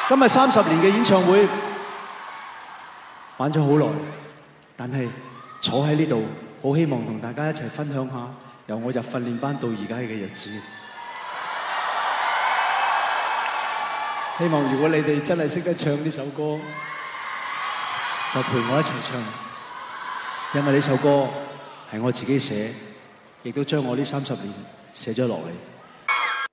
今日30年嘅演唱會玩咗好耐，但係坐喺呢度，好希望同大家一齊分享下由我入訓練班到而家嘅日子。希望如果你哋真係識得唱呢首歌，就陪我一齊唱，因為呢首歌係我自己寫，亦都將我呢30年寫咗落嚟。